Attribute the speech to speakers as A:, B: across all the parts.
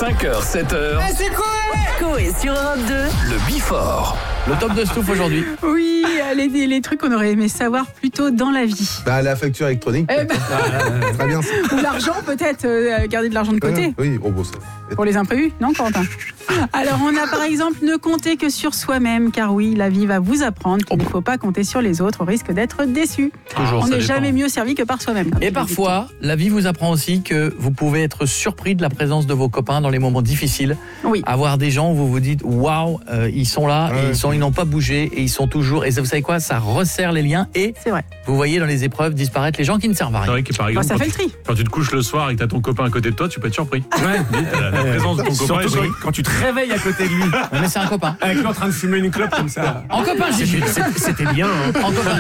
A: 5h, 7h.
B: C'est quoi?
C: Coé sur Europe 2.
A: Le Bifort.
D: Le top de Stouff aujourd'hui.
B: Oui, les trucs qu'on aurait aimé savoir plus tôt dans la vie.
E: La facture électronique. Très bien.
B: Ou l'argent peut-être, garder de l'argent de côté.
E: Oui, bon ça.
B: Pour les imprévus, non Quentin? Alors on a par exemple ne compter que sur soi-même, car oui, la vie va vous apprendre qu'il ne faut pas compter sur les autres au risque d'être déçu.
D: Toujours,
B: On
D: ça
B: n'est
D: dépend.
B: jamais mieux servi que par soi-même.
D: Et parfois, la vie vous apprend aussi que vous pouvez être surpris de la présence de vos copains dans les moments difficiles.
B: Oui.
D: Avoir des gens où vous vous dites waouh, ils sont là, et ils n'ont pas bougé et ils sont toujours. Et vous savez quoi, ça resserre les liens et
B: C'est vrai.
D: vous voyez dans les épreuves disparaître les gens qui ne servent à
F: C'est
D: rien.
F: vrai que par exemple,
B: Ça fait le tri.
F: quand tu te couches le soir et que t'as ton copain à côté de toi, tu peux être surpris. La présence de ton copain.
G: Surtout quand tu te réveilles à côté de lui,
D: Mais c'est un copain.
G: avec lui en train de fumer une clope comme ça.
D: En copain, j'ai vu.
G: C'était bien. Hein.
D: En copain.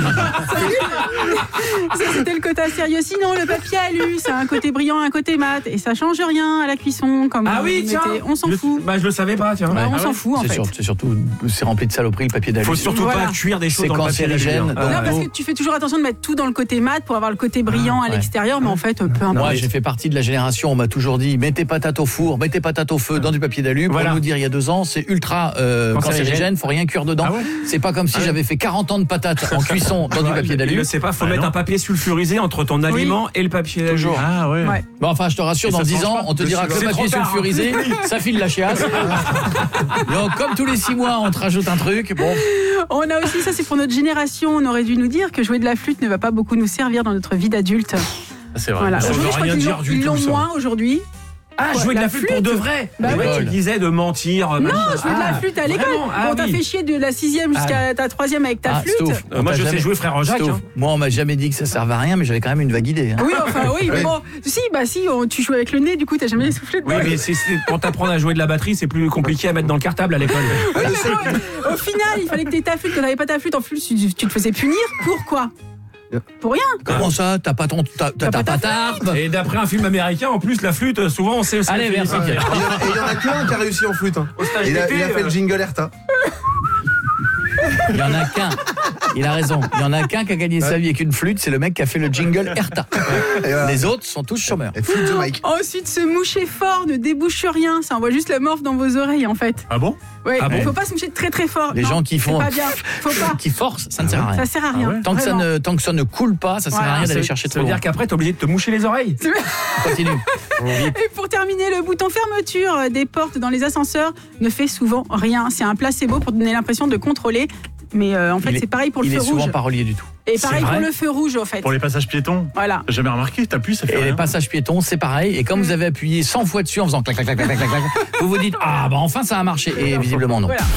B: Ça, c'était le côté sérieux. Sinon, le papier alu, ça a un côté brillant, un côté mat. Et ça change rien à la cuisson. Comme
G: Ah oui,
B: vous
G: tiens.
B: mettez. On s'en fout.
G: Bah je le savais pas, tiens.
B: Bah, on
D: Ah
B: s'en
D: ouais.
B: fout en fait.
D: C'est surtout, c'est rempli de saloperies le papier d'alu.
G: Faut surtout
B: Voilà.
G: pas cuire des choses
D: C'est
G: dans le papier
D: cancérigène,
G: d'alu, hein.
D: donc-
B: Non, parce que tu fais toujours attention de mettre tout dans le côté mat pour avoir le côté brillant à
D: ouais.
B: l'extérieur, mais en fait, peu importe.
D: Moi, j'ai fait partie de la génération, on m'a toujours dit, mets tes patates au four, mets tes patates au feu dans du papier d'alu. Pour
G: Voilà.
D: nous dire, il y a 2 ans, c'est ultra cancérigène, faut rien cuire dedans.
G: Ah ouais.
D: C'est pas comme si j'avais fait 40 ans de patates en cuisson dans du papier
G: Il
D: d'alu.
G: le sait pas, faut
F: Ah
G: mettre
F: non.
G: un papier sulfurisé entre ton aliment et le papier d'alu.
D: Toujours.
F: Ah ouais.
B: Ouais.
D: Bon, enfin, je te rassure,
G: Et
D: dans
G: ça
D: 10
G: change
D: ans,
G: pas.
D: on te dira que le
G: C'est
D: papier
G: trop tard, hein.
D: sulfurisé, ça file la chiasse. Donc, comme tous les 6 mois, on te rajoute un truc. Bon,
B: On a aussi, ça c'est pour notre génération, on aurait dû nous dire que jouer de la flûte ne va pas beaucoup nous servir dans notre vie d'adulte.
F: C'est vrai.
B: Voilà.
G: Ça veut
B: Aujourd'hui, je crois
G: rien
B: qu'ils
G: dire
B: l'ont-
G: du
B: ils
G: tout,
B: l'ont
G: ça.
B: moins aujourd'hui.
G: Ah, jouer de la flûte pour de vrai.
B: Bah
G: Mais
D: oui.
G: tu disais de mentir.
B: Non, jouer de la flûte à l'école. On t'a fait chier de la 6e jusqu'à ta 3e avec ta flûte.
D: Stouff, on
G: Moi
D: t'a
G: je sais
D: jamais-
G: jouer frère Jacques.
D: Stouff,
G: Hein.
D: moi, on m'a jamais dit que ça servait à rien, mais j'avais quand même une vague idée. Hein.
B: Oui, enfin oui, mais bon, tu joues avec le nez, du coup t'as jamais soufflé dedans.
G: Oui, mais pour t'apprendre à jouer de la batterie, c'est plus compliqué à mettre dans le cartable à l'école.
B: Oui, mais bon, au final, il fallait que t'aies ta flûte. Quand t'avais pas ta flûte, en flûte, tu te faisais punir. Pourquoi? Pour rien.
D: Comment ça? T'as pas ta patarpe?
G: Et d'après un film américain, en plus, la flûte, souvent, on sait aussi.
D: Allez, merci.
E: Et il y en a qu'un qui a réussi en flûte. Hein. Il a fait le jingle Erta.
D: Il y en a qu'un. Il a raison. Il y en a qu'un qui a gagné sa vie avec une flûte, c'est le mec qui a fait le jingle Erta.
E: Et voilà.
D: Les autres sont tous chômeurs.
E: Et flûte de Mike.
B: Ensuite, se moucher fort ne débouche rien. Ça envoie juste la morphe dans vos oreilles, en fait.
F: Ah bon?
B: Ouais,
G: Ah bon
B: faut pas se moucher très très fort.
D: Les
B: Non,
D: gens qui font,
B: c'est pas bien. Faut pas.
D: qui forcent, ça ne sert à rien.
B: Ça sert à rien.
F: ouais.
D: Tant que ça ne coule pas, ça sert à
B: Voilà.
D: rien
G: Ça
D: d'aller chercher
G: ça
D: trop
G: veut
D: loin.
G: dire qu'après, t'es obligé de te moucher les oreilles.
D: Continue.
B: Et pour terminer, le bouton fermeture des portes dans les ascenseurs ne fait souvent rien. C'est un placebo pour donner l'impression de contrôler. Mais en fait, c'est pareil pour le
D: Il
B: feu
D: est
B: rouge.
D: souvent pas relié du tout.
B: Et pareil
F: C'est
B: pour
F: vrai
B: le feu rouge, en fait.
F: Pour les passages piétons.
B: Voilà.
F: J'ai jamais remarqué, t'appuies, ça fait
D: Et les
F: rien.
D: passages piétons, c'est pareil. Et comme vous avez appuyé 100 fois dessus en faisant clac, clac, clac, clac, clac, clac, vous vous dites, ah, bah enfin ça a marché. Et visiblement non.
B: Voilà.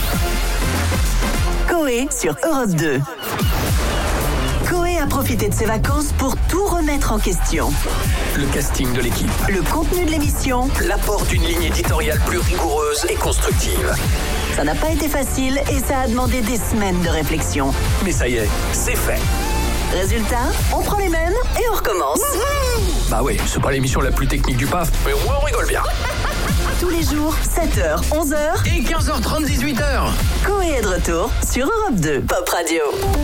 C: Coé sur Europe 2. Coé a profité de ses vacances pour tout remettre en question.
A: Le casting de l'équipe.
C: Le contenu de l'émission,
A: L'apport d'une ligne éditoriale plus rigoureuse et constructive.
C: ça n'a pas été facile et ça a demandé des semaines de réflexion.
A: Mais ça y est, c'est fait.
C: Résultat, on prend les mêmes et on recommence.
A: Bah oui, c'est pas l'émission la plus technique du PAF, mais au moins on rigole bien.
C: Tous les jours, 7h, 11h,
A: Et 15h30, 18h.
C: Coé est de retour sur Europe 2. Pop Radio.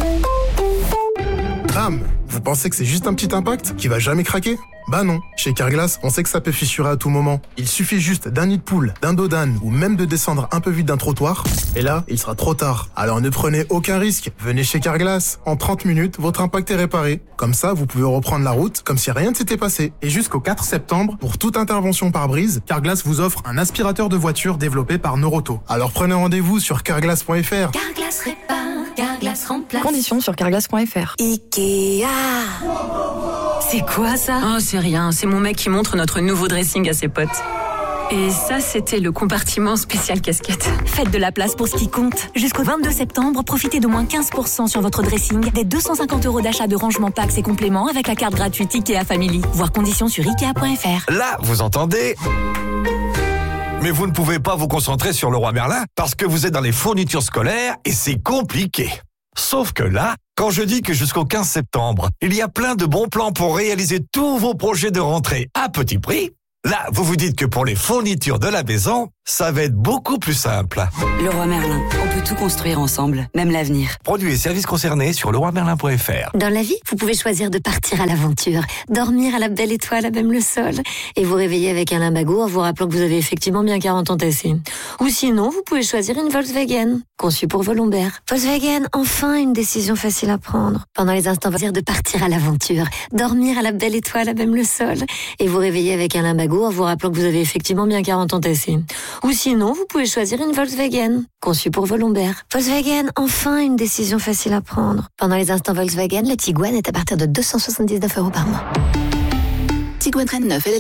H: Bam! Vous pensez que c'est juste un petit impact qui va jamais craquer? Bah non. Chez Carglass, on sait que ça peut fissurer à tout moment. Il suffit juste d'un nid de poule, d'un dos d'âne ou même de descendre un peu vite d'un trottoir. Et là, il sera trop tard. Alors ne prenez aucun risque. Venez chez Carglass. En 30 minutes, votre impact est réparé. Comme ça, vous pouvez reprendre la route comme si rien ne s'était passé. Et jusqu'au 4 septembre, pour toute intervention par brise, Carglass vous offre un aspirateur de voiture développé par Noroto. Alors prenez rendez-vous sur carglass.fr.
I: Carglass répare, Carglass remplace.
J: Conditions sur carglass.fr.
C: Ikea.
I: C'est quoi ça? Oh, c'est rien. C'est mon mec qui montre notre nouveau dressing à ses potes. Et ça, c'était le compartiment spécial casquette.
K: Faites de la place pour ce qui compte. Jusqu'au 22 septembre, profitez d'au moins 15% sur votre dressing, des 250 € d'achat de rangement packs et compléments avec la carte gratuite Ikea Family. Voir conditions sur Ikea.fr.
L: Là, vous entendez? Mais vous ne pouvez pas vous concentrer sur Leroy Merlin parce que vous êtes dans les fournitures scolaires et c'est compliqué. Sauf que là, quand je dis que jusqu'au 15 septembre, il y a plein de bons plans pour réaliser tous vos projets de rentrée à petit prix, là, vous vous dites que pour les fournitures de la maison, ça va être beaucoup plus simple.
J: Leroy Merlin, on peut tout construire ensemble, même l'avenir.
L: Produits et services concernés sur leroymerlin.fr.
M: Dans la vie, vous pouvez choisir de partir à l'aventure, dormir à la belle étoile, à même le sol, et vous réveiller avec un lumbago en vous rappelant que vous avez effectivement bien 40 ans tassés. Ou sinon, vous pouvez choisir une Volkswagen, conçue pour vos lombaires. Volkswagen, enfin une décision facile à prendre. Pendant les instants, de partir à l'aventure, dormir à la belle étoile, à même le sol, et vous réveiller avec un lumbago en vous rappelant que vous avez effectivement bien 40 ans tassés. Ou sinon, vous pouvez choisir une Volkswagen, conçue pour vos lombaires. Volkswagen, enfin une décision facile à prendre. Pendant les instants Volkswagen, la Tiguan est à partir de 279 € par mois. Tiguan 39